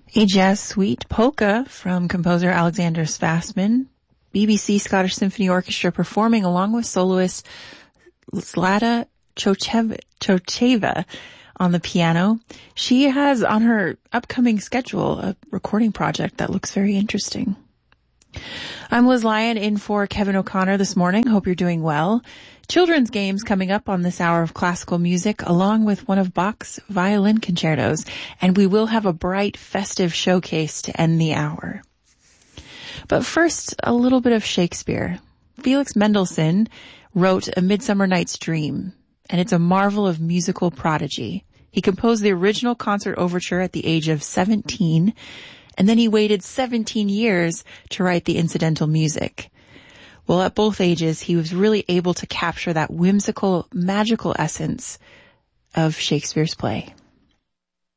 A jazz suite polka from composer Alexander Svastman, BBC Scottish Symphony Orchestra performing along with soloist Zlata Chocheva on the piano. She has on her upcoming schedule a recording project that looks very interesting. I'm Liz Lyon in for Kevin O'Connor this morning. Hope you're doing well. Children's games coming up on this hour of classical music along with one of Bach's violin concertos, and we will have a bright, festive showcase to end the hour. But first, a little bit of Shakespeare. Felix Mendelssohn wrote A Midsummer Night's Dream, and it's a marvel of musical prodigy. He composed the original concert overture at the age of 17, and then he waited 17 years to write the incidental music. Well, at both ages, he was really able to capture that whimsical, magical essence of Shakespeare's play.